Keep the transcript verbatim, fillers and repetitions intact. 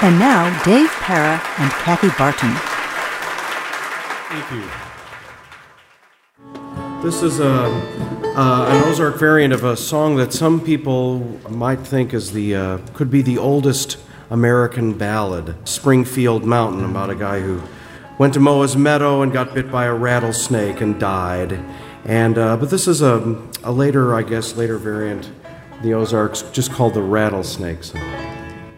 And now, Dave Para and Kathy Barton. Thank you. This is a, uh, an Ozark variant of a song that some people might think is the uh, could be the oldest American ballad, Springfield Mountain, about a guy who went to mow his meadow and got bit by a rattlesnake and died. And uh, but this is a, a later, I guess, later variant of the Ozarks, just called the Rattlesnake Song.